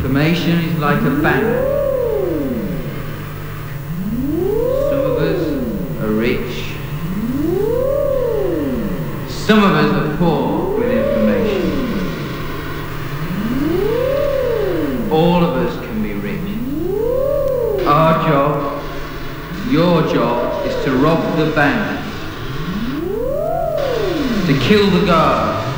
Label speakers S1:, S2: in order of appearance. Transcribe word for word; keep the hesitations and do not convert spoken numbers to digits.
S1: Information is like a bank. Some of us are rich. Some of us are poor with information. All of us can be rich. Our job, your job, is to rob the bank, to kill the guards,